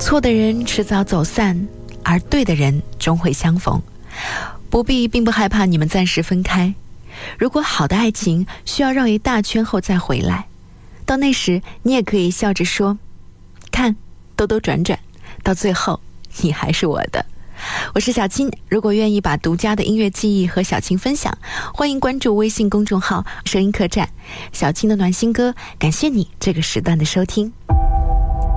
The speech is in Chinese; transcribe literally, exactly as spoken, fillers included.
错的人迟早走散，而对的人终会相逢。不必并不害怕你们暂时分开，如果好的爱情需要绕一大圈后再回来，到那时你也可以笑着说，看，兜兜转转，到最后你还是我的。我是小青，如果愿意把独家的音乐记忆和小青分享，欢迎关注微信公众号声音客栈。小青的暖心歌，感谢你这个时段的收听。